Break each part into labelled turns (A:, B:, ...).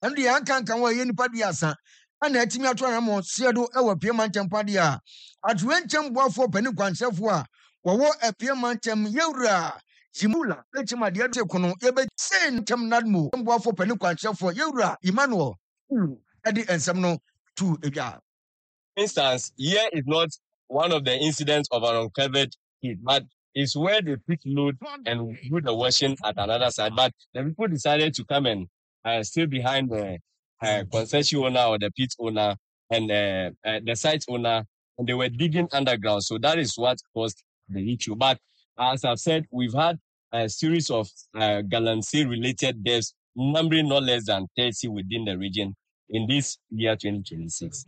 A: and the Ankan can wear any padiasa. And a Timia Twanamo, Seado, our Piemantan Padia. At Rencham Wafo Penuquan Sefua, or a Piemantam Yura. Jimula, let him at the Kono, Ebe, send Tam Nadmu, and Wafo Penuquan Sefua, Yura, Emmanuel, Eddie and Samno, to a job.
B: Instance, here is not one of the incidents of an uncovered hit, but it's where they pick load and do the washing at another side. But the people decided to come and stay behind the concession owner or the pit owner and the site owner, and they were digging underground. So that is what caused the issue. But as I've said, we've had a series of Galamsey-related deaths, numbering not less than 30 within the region in this year 2026.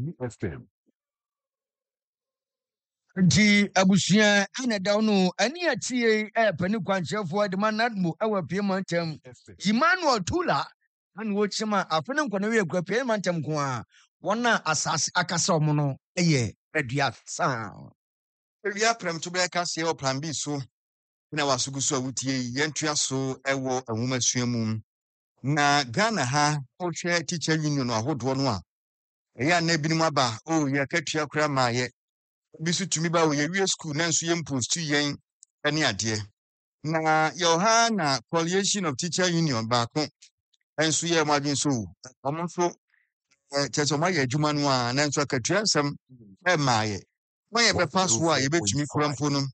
A: Nti abusia ana dawno ani atie pani kwanchefo de manadmu awa piemantam Emmanuel Tula an wo chima afene nkwana we akwa piemantam ko a wona asase akasa omo no eye adua sa
C: ewia prem to be ka se o plan B so na wasugu so awutie yentua so ewo ahuma suamu na Ghana ha ohwe teacher union ahodo no a eya na binim aba o ye katua kura ma ye bisu tumi ba wo ye wie school na nso ye impost yen ene ade na yoha na coalition of teacher union ba ko enso ye madwen so omo so checho ma ye adwuma no a na nso katua nsem e ma ye when ye be pass wo a ye betumi kura mpo no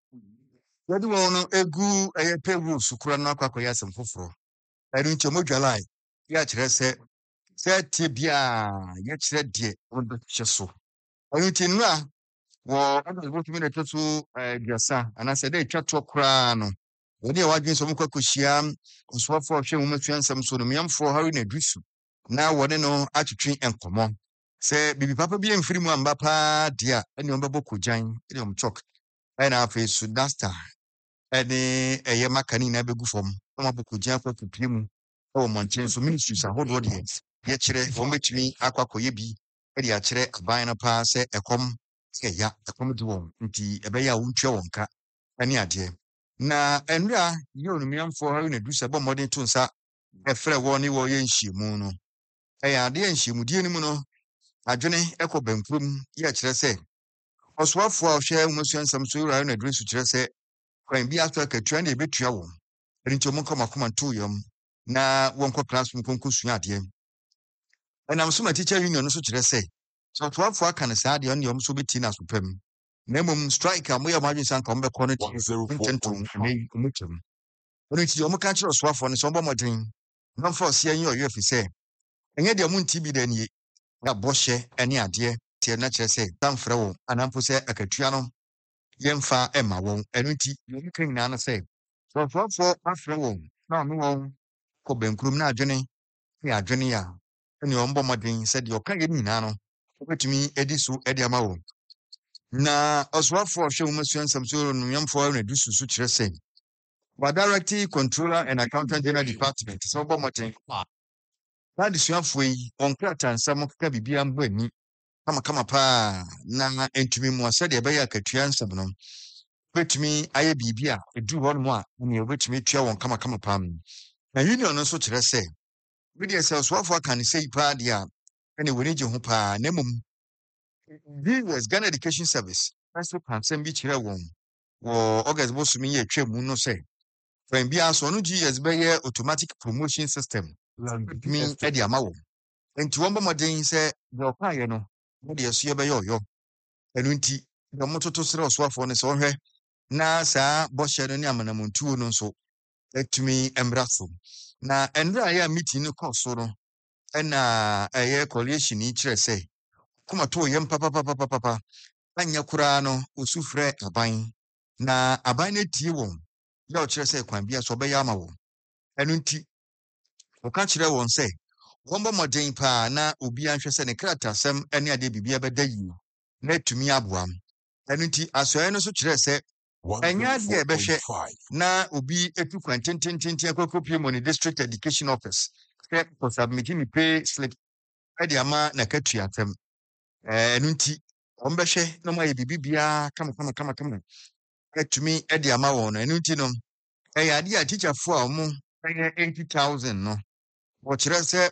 C: yedi wo no egu eye pewu sukura no akwakoya asem foforo eri nche modwalai ya kire se tie bia ye kire de ondo hyeso eri nche nra wo ado go tumi na tetu biasa ana se de twato kura no wodi e wadwen so mkwakohia oswafo hwe wo matua nsem so no miamfo hari na dusu na wode no atwetwe enkomo se bibi papa bi emfiri mu amba pa dia ene ombabo kojan ene omchok ena afi su dasta ene eye makani na begu fom na mabokojan kwa tupimu o monchen so ministries ahodo de ye kire wo metumi akwakoye bi ede a kire aban na pa se ekom ya ekom de won nti ebe ya wontwe wonka ene ade na enra ye onumiamfo hari na dusa bo modern to nsa efre wo ni wo ye nhyiemu no eya ade nhyiemu die ni mu no adwene ekobenkum ye kire se oswafo a hwe umusuansam so yura na adresu kire se kwan bi ato akatua na ebetua wo enti omo koma to yam na wonko classroom konkosu ade enam so ma teacher union no so kire se so oswafo aka ne saa de ne yom so beti na so pam na mum strike am ya madwen san kom be kono tentum ne umutem oni ti omo ka kire oswafo ne so obo modern no force yen yo fi se enye de munti bi da nie na bohye ene ade tie na kire se tamfre wo anampo se akatua no yemfa ema won enunti yom kan na na say so afre won na me won ko benkrum na adwene ya adwene ya ene ombo modern said you kan yemi na no obetumi edi so edi ama won na oswafo hwe umusuan samso no yemfo na dusu so kire say wa director controller and accountant general department so ombo modern na disuafo yi on krata nsam ka bibia mbo ani kama pa na entumi mu ase de be ya katua nsam no betumi aye bibia edu ho no a ne betumi tua won kama pam na union no so kire se we dey say so afọ aka ne sei pa dia ene woni je ho pa na mum this Ghana Education Service also pansem bi kire won wo August bosumi ye twam no se when bia so no GS be ye automatic promotion system me e dia ma wo enti won ba modern se de opaye no wo de so ye be yo enunti de mototo sere so afọ ne se ohwe na saa boshe no ne amanamuntu no nso etumi embraso na enra ya meeting no course no na eye coalition ni kire se kuma to yem papa anya kura no osufre aban na aban na tie won ya o kire se kwan bia so be ya ma won enunti o ka kire won se won bo modern pa na obi anhwe se ne kratasem ene ade bibia beda yi na etumi aboam enunti asoye no so kire se enya de ebehwe na obi etu kwantentententin akokopie mo ne district education office for submitting the pay slip ade ama na katua tem enunti ombehwe no ma ye bibia kama etumi ade ama won enunti no ade a teacher fo a mo 80,000 no wo kire se